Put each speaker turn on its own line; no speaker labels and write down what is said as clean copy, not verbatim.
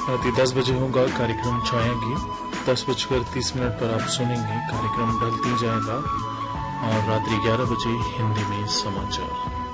रात 10 बजे होगा कार्यक्रम छाया गीत। 10:30 पर आप सुनेंगे कार्यक्रम ढलती जाएगा और रात्रि 11 बजे हिंदी में समाचार।